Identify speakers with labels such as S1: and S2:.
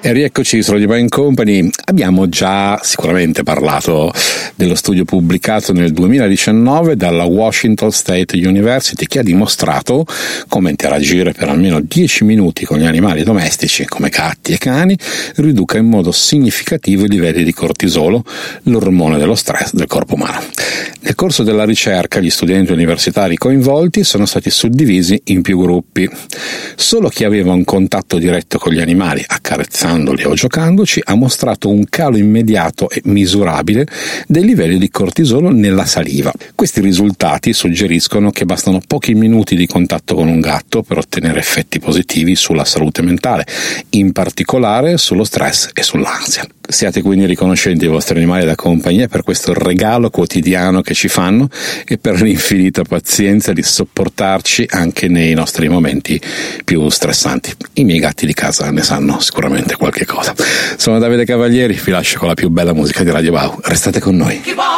S1: E rieccoci su Radio Band Company. Abbiamo già sicuramente parlato dello studio pubblicato nel 2019 dalla Washington State University, che ha dimostrato come interagire per almeno 10 minuti con gli animali domestici come gatti e cani riduca in modo significativo i livelli di cortisolo, l'ormone dello stress del corpo umano. Nel corso della ricerca gli studenti universitari coinvolti sono stati suddivisi in più gruppi. Solo chi aveva un contatto diretto con gli animali, accarezzandoli o giocandoci, ha mostrato un calo immediato e misurabile dei livelli di cortisolo nella saliva. Questi risultati suggeriscono che bastano pochi minuti di contatto con un gatto per ottenere effetti positivi sulla salute mentale, in particolare sullo stress e sull'ansia. Siate quindi riconoscenti ai vostri animali da compagnia per questo regalo quotidiano che ci fanno e per l'infinita pazienza di sopportarci anche nei nostri momenti più stressanti. I miei gatti di casa ne sanno sicuramente qualche cosa. Sono Davide Cavalieri, vi lascio con la più bella musica di Radio Wow. Restate con noi.